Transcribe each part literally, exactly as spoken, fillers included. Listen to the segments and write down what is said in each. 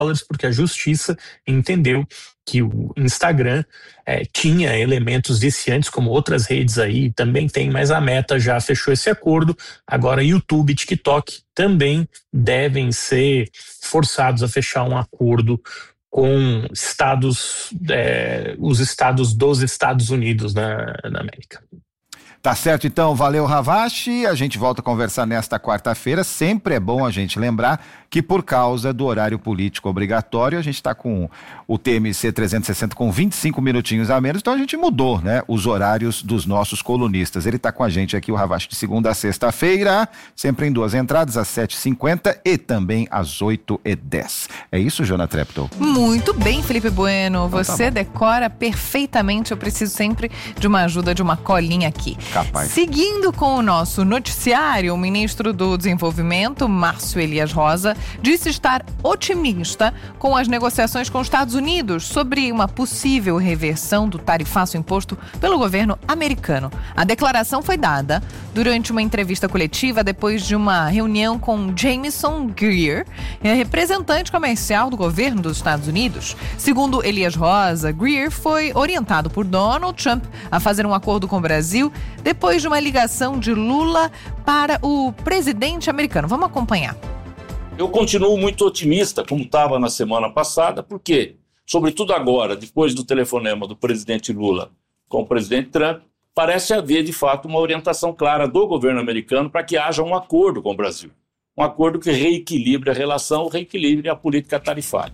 dólares, porque a justiça entendeu que o Instagram é, tinha elementos viciantes como outras redes aí, também tem, mas a Meta já fechou esse acordo. Agora YouTube e TikTok também devem ser forçados a fechar um acordo com estados, é, os estados dos Estados Unidos na, na América. Tá certo, então, valeu, Ravache. A gente volta a conversar nesta quarta-feira. Sempre é bom a gente lembrar que por causa do horário político obrigatório, a gente está com o T M C trezentos e sessenta com vinte e cinco minutinhos a menos, então a gente mudou, né, os horários dos nossos colunistas. Ele está com a gente aqui, o Ravache, de segunda a sexta-feira, sempre em duas entradas, às sete e cinquenta e também às oito e dez. É isso, Jona Treptow? Muito bem, Felipe Bueno. Então, Você tá decora perfeitamente. Eu preciso sempre de uma ajuda, de uma colinha aqui. Capaz. Seguindo com o nosso noticiário, o ministro do Desenvolvimento, Márcio Elias Rosa, disse estar otimista com as negociações com os Estados Unidos sobre uma possível reversão do tarifaço imposto pelo governo americano. A declaração foi dada durante uma entrevista coletiva depois de uma reunião com Jameson Greer, representante comercial do governo dos Estados Unidos. Segundo Elias Rosa, Greer foi orientado por Donald Trump a fazer um acordo com o Brasil depois de uma ligação de Lula para o presidente americano. Vamos acompanhar. Eu continuo muito otimista, como estava na semana passada, porque, sobretudo agora, depois do telefonema do presidente Lula com o presidente Trump, parece haver, de fato, uma orientação clara do governo americano para que haja um acordo com o Brasil. Um acordo que reequilibre a relação, reequilibre a política tarifária.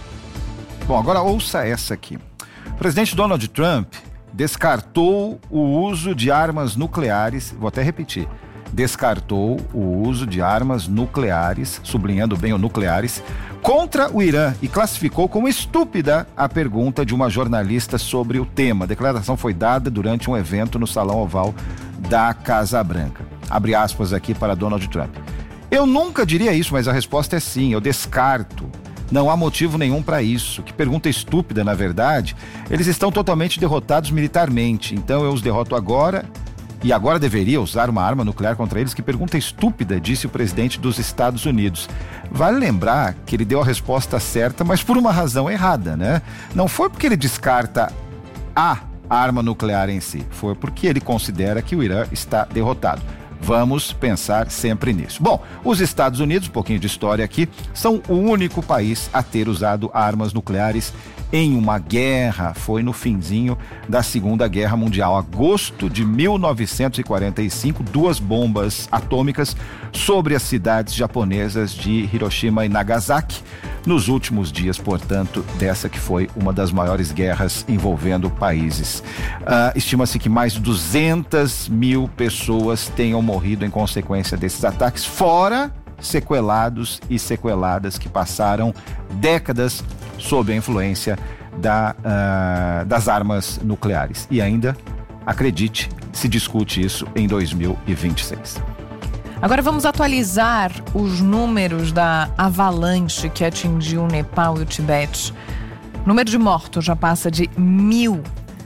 Bom, agora ouça essa aqui. O presidente Donald Trump descartou o uso de armas nucleares, vou até repetir, descartou o uso de armas nucleares, sublinhando bem o nucleares, contra o Irã e classificou como estúpida a pergunta de uma jornalista sobre o tema. A declaração foi dada durante um evento no Salão Oval da Casa Branca. Abre aspas aqui para Donald Trump. Eu nunca diria isso, mas a resposta é sim, eu descarto. Não há motivo nenhum para isso. Que pergunta estúpida, na verdade. Eles estão totalmente derrotados militarmente, então eu os derroto agora e agora deveria usar uma arma nuclear contra eles? Que pergunta estúpida, disse o presidente dos Estados Unidos. Vale lembrar que ele deu a resposta certa, mas por uma razão errada, né? Não foi porque ele descarta a arma nuclear em si, foi porque ele considera que o Irã está derrotado. Vamos pensar sempre nisso. Bom, os Estados Unidos, um pouquinho de história aqui, são o único país a ter usado armas nucleares em uma guerra. Foi no finzinho da Segunda Guerra Mundial. Agosto de mil novecentos e quarenta e cinco, duas bombas atômicas sobre as cidades japonesas de Hiroshima e Nagasaki. Nos últimos dias, portanto, dessa que foi uma das maiores guerras envolvendo países. Uh, estima-se que mais de duzentas mil pessoas tenham morrido em consequência desses ataques, fora sequelados e sequeladas que passaram décadas sob a influência da, uh, das armas nucleares. E ainda, acredite, se discute isso em dois mil e vinte e seis. Agora vamos atualizar os números da avalanche que atingiu o Nepal e o Tibete. O número de mortos já passa de mil.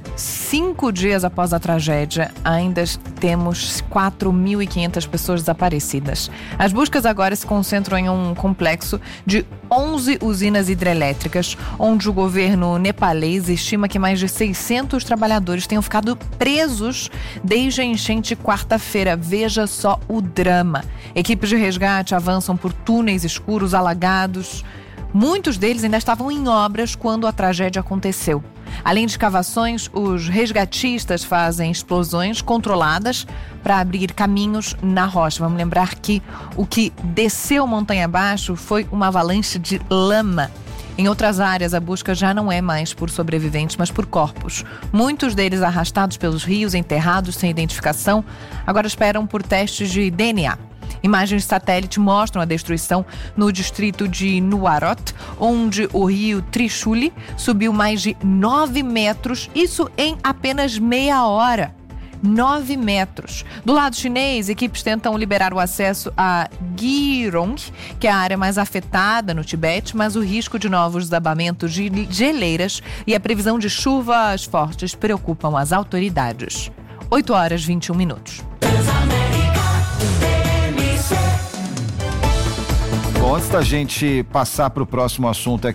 Cinco dias após a tragédia, ainda temos quatro mil e quinhentas pessoas desaparecidas. As buscas agora se concentram em um complexo de onze usinas hidrelétricas, onde o governo nepalês estima que mais de seiscentos trabalhadores tenham ficado presos desde a enchente quarta-feira. Veja só o drama. Equipes de resgate avançam por túneis escuros alagados. Muitos deles ainda estavam em obras quando a tragédia aconteceu. Além de escavações, os resgatistas fazem explosões controladas para abrir caminhos na rocha. Vamos lembrar que o que desceu montanha abaixo foi uma avalanche de lama. Em outras áreas, a busca já não é mais por sobreviventes, mas por corpos. Muitos deles arrastados pelos rios, enterrados sem identificação, agora esperam por testes de D N A. Imagens de satélite mostram a destruição no distrito de Nuarot, onde o rio Trishuli subiu mais de nove metros, isso em apenas meia hora. nove metros. Do lado chinês, equipes tentam liberar o acesso a Gyeonggi, que é a área mais afetada no Tibete, mas o risco de novos desabamentos de geleiras e a previsão de chuvas fortes preocupam as autoridades. oito horas e vinte e um minutos. Bom, antes da gente passar para o próximo assunto